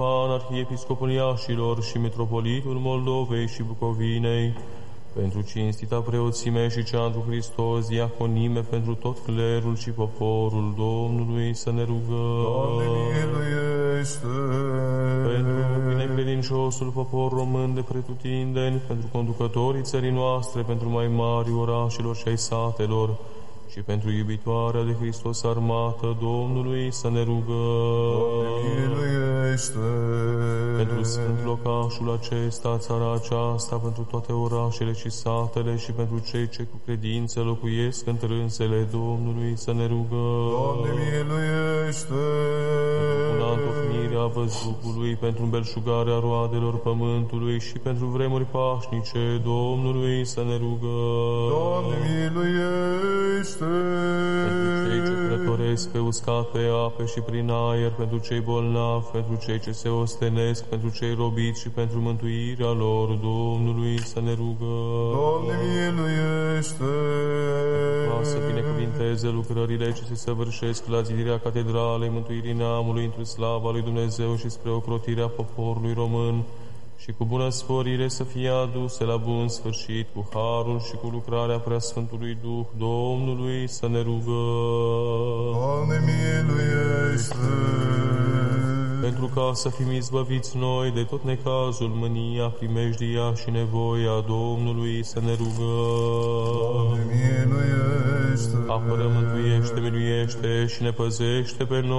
Arhiepiscopul Iașilor și Metropolitul Moldovei și Bucovinei, pentru cinstita preoțime și cea întru Hristos, diaconime, pentru tot clerul și poporul Domnului să ne rugăm. Doamne, miluiește! Pentru binecredinciosul popor român de pretutindeni, pentru conducătorii țării noastre, pentru mai mari orașelor și ai satelor, și pentru iubitoarea de Hristos armată Domnului să ne rugăm. Doamne, miluiește! Pentru sfânt locașul acesta, țara aceasta, pentru toate orașele și satele și pentru cei ce cu credință locuiesc în trânsele Domnului să ne rugăm. Doamne, miluiește! Pentru întocmirea văzducului, pentru îmbelșugarea roadelor pământului și pentru vremuri pașnice Domnului să ne rugăm. Doamne, miluiește! Pentru cei ce călătoresc pe uscat, pe ape și prin aer, pentru cei bolnavi, pentru cei ce se ostenesc, pentru cei robiți și pentru mântuirea lor Domnului să ne rugăm. Doamne, miluiește! Ca să binecuvinteze lucrările ce se săvârșesc la zidirea Catedralei Mântuirii Neamului într slava lui Dumnezeu și spre ocrotirea poporului român, și cu bună sporire să fie aduse la bun sfârșit cu harul și cu lucrarea Preasfântului Duh Domnului să ne rugăm. Doamne, miluiește! Pentru ca să fim izbăviți noi de tot necazul, mânia, primejdia și nevoia Domnului să ne rugăm. Doamne, miluiește! Apără, mântuiește, miluiește și ne păzește pe noi.